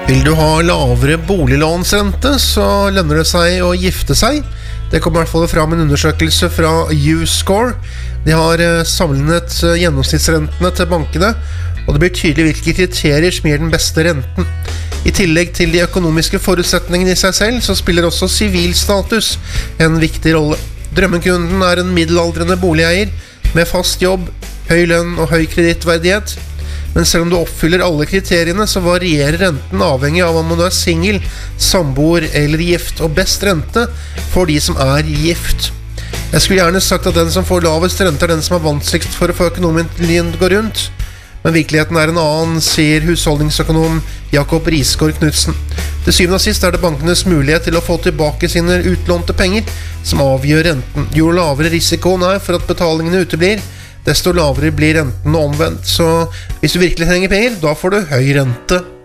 Vil du ha lavere boliglånsrente, så lønner det seg å gifte seg. Det kommer I hvert fall fram en undersøkelse fra U-Score. De har sammenlignet gjennomsnittsrentene til bankene, og det blir tydelig hvilke kriterier som gir den beste renten. I tillegg til de økonomiske forutsetningene I seg selv, så spiller også sivilstatus en viktig rolle. Drømmekunden en middelaldrende boligeier med fast jobb, høy lønn og høy kredittverdighet. Men selv om du oppfyller alle kriteriene, så varierer renten avhengig av om du single, samboer eller gift, og best rente for de som gift. Jeg skulle gjerne sagt at den som får lavest rente den som vanskeligst for å få økonomien til å gå rundt, men virkeligheten en annen, sier husholdningsøkonom Jakob Risgaard Knudsen. Til syvende og sist det bankenes mulighet til å få tilbake sine utlånte penger som avgjør renten. Jo lavere risikoen for at betalingene uteblir, desto lavere blir renten omvendt. Så hvis du virkelig trenger penger, da får du høy rente.